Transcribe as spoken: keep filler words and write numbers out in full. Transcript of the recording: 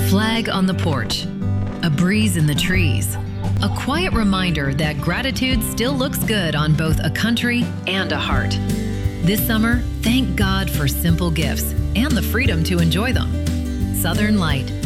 flag on the porch, a breeze in the trees, a quiet reminder that gratitude still looks good on both a country and a heart. This summer, thank God for simple gifts and the freedom to enjoy them. Southern Light.